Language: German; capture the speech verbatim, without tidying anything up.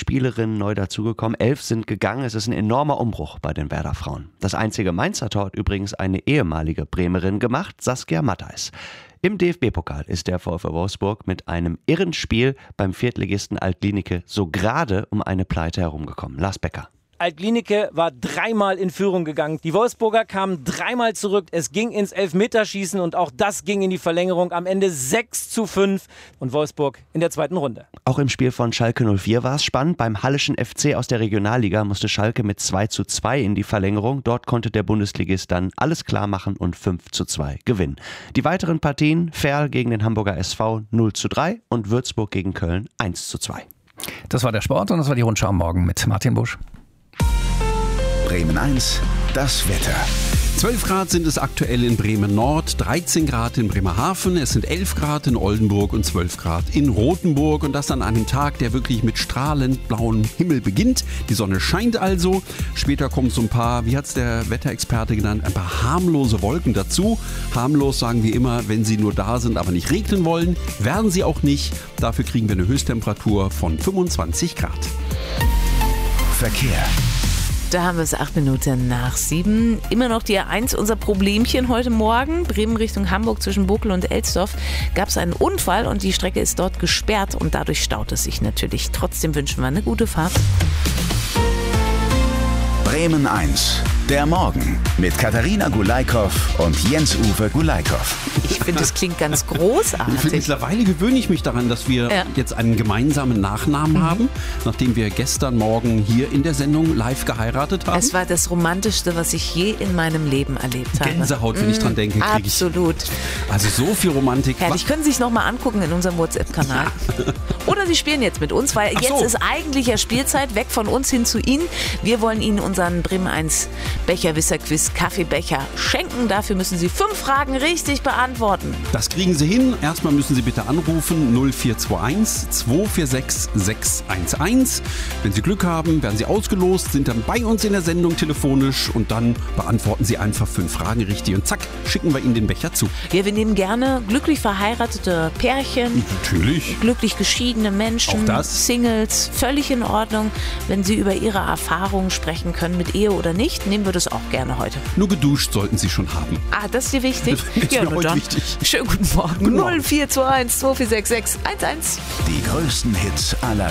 Spielerinnen neu dazugekommen. Elf sind gegangen. Es ist ein enormer Umbruch bei den Werder Frauen. Das einzige Mainzer Tor hat übrigens eine ehemalige Bremerin gemacht, Saskia Matthijs. Im D F B-Pokal ist der VfL Wolfsburg mit einem irren Spiel beim Viertligisten Alt-Glienicke so gerade um eine Pleite herumgekommen. Lars Becker. Alt-Glienicke war dreimal in Führung gegangen. Die Wolfsburger kamen dreimal zurück. Es ging ins Elfmeterschießen und auch das ging in die Verlängerung. Am Ende sechs zu fünf und Wolfsburg in der zweiten Runde. Auch im Spiel von Schalke null vier war es spannend. Beim Hallischen F C aus der Regionalliga musste Schalke mit zwei zu zwei in die Verlängerung. Dort konnte der Bundesligist dann alles klar machen und fünf zu zwei gewinnen. Die weiteren Partien: Ferl gegen den Hamburger S V null zu drei und Würzburg gegen Köln eins zu zwei. Das war der Sport und das war die Rundschau am Morgen mit Martin Busch. Bremen eins, das Wetter. zwölf Grad sind es aktuell in Bremen Nord, dreizehn Grad in Bremerhaven, es sind elf Grad in Oldenburg und zwölf Grad in Rothenburg. Und das an einem Tag, der wirklich mit strahlend blauem Himmel beginnt. Die Sonne scheint also. Später kommen so ein paar, wie hat es der Wetterexperte genannt, ein paar harmlose Wolken dazu. Harmlos sagen wir immer, wenn sie nur da sind, aber nicht regnen wollen. Werden sie auch nicht. Dafür kriegen wir eine Höchsttemperatur von fünfundzwanzig Grad. Verkehr. Da haben wir es acht Minuten nach sieben. Immer noch die A eins, unser Problemchen heute Morgen. Bremen Richtung Hamburg zwischen Bokel und Elsdorf gab es einen Unfall und die Strecke ist dort gesperrt und dadurch staut es sich natürlich. Trotzdem wünschen wir eine gute Fahrt. Bremen eins, der Morgen mit Katharina Gulaikow und Jens-Uwe Gulaikow. Ich finde, das klingt ganz großartig. Ich finde, mittlerweile gewöhne ich mich daran, dass wir ja. jetzt einen gemeinsamen Nachnamen mhm. haben, nachdem wir gestern Morgen hier in der Sendung live geheiratet haben. Es war das Romantischste, was ich je in meinem Leben erlebt habe. Gänsehaut, wenn ich dran denke, kriege ich. Absolut. Also so viel Romantik. Herrlich, können Sie sich nochmal angucken in unserem WhatsApp-Kanal. Ja. Oder Sie spielen jetzt mit uns, weil Ach jetzt so. ist eigentlich ja Spielzeit, weg von uns hin zu Ihnen. Wir wollen Ihnen unseren Bremen eins Becher-Wisser-Quiz Kaffeebecher schenken. Dafür müssen Sie fünf Fragen richtig beantworten. Das kriegen Sie hin. Erstmal müssen Sie bitte anrufen null vier zwei eins, zwei vier sechs, sechs eins eins. Wenn Sie Glück haben, werden Sie ausgelost, sind dann bei uns in der Sendung telefonisch und dann beantworten Sie einfach fünf Fragen richtig und zack, schicken wir Ihnen den Becher zu. Ja, wir nehmen gerne glücklich verheiratete Pärchen. Natürlich. Glücklich geschiedene Menschen. Auch das. Singles. Völlig in Ordnung. Wenn Sie über Ihre Erfahrungen sprechen können mit Ehe oder nicht, nehmen wir das auch gerne heute. Nur geduscht sollten Sie schon haben. Ah, das ist dir wichtig? Das ist ja, mir heute dann. wichtig. Schönen guten Morgen. Guten Morgen. null vier zwei eins, zwei vier sechs sechs eins eins. Die größten Hits aller